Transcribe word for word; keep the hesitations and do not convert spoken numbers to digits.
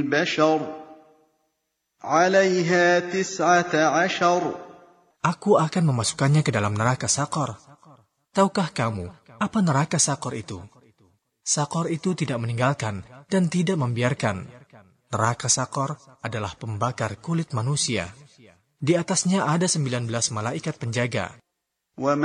البشر عليها تسعة عشر. Aku akan memasukkannya ke dalam neraka Sakor. Tahukah kamu apa neraka Sakor itu? Sakor itu tidak meninggalkan dan tidak membiarkan. Neraka Sakor adalah pembakar kulit manusia. Di atasnya ada sembilan belas malaikat penjaga.